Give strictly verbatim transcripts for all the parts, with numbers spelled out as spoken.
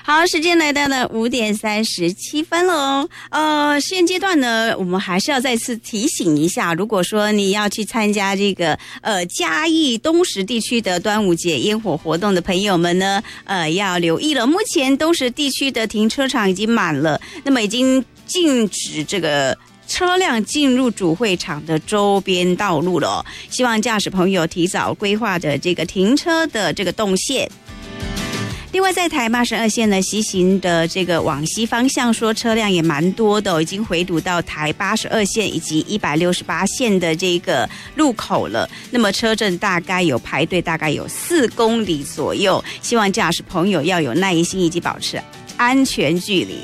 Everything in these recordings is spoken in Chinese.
好，时间来到了五点三十七分喽。呃，现阶段呢，我们还是要再次提醒一下，如果说你要去参加这个呃嘉义东石地区的端午节烟火活动的朋友们呢，呃，要留意了。目前东石地区的停车场已经满了，那么已经禁止这个车辆进入主会场的周边道路了哦。希望驾驶朋友提早规划的这个停车的这个动线。另外，在台八十二线呢，西行的这个往西方向，说车辆也蛮多的哦，已经回堵到台八十二线以及一百六十八线的这个路口了。那么车阵大概有排队，大概有四公里左右。希望驾驶朋友要有耐心以及保持安全距离。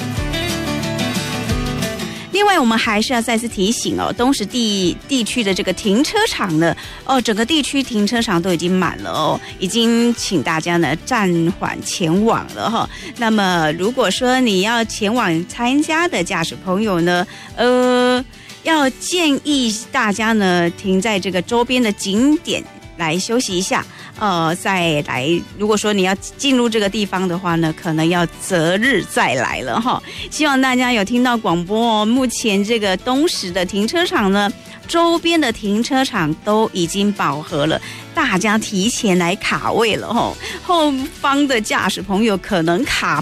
另外，我们还是要再次提醒哦，东石地地区的这个停车场呢，哦，整个地区停车场都已经满了哦，已经请大家呢暂缓前往了哈、哦。那么，如果说你要前往参加的驾驶朋友呢，呃，要建议大家呢停在这个周边的景点来休息一下。呃，再来，如果说你要进入这个地方的话呢，可能要择日再来了哈。希望大家有听到广播哦。目前这个东石的停车场呢，周边的停车场都已经饱和了，大家提前来卡位了哈。后方的驾驶朋友可能卡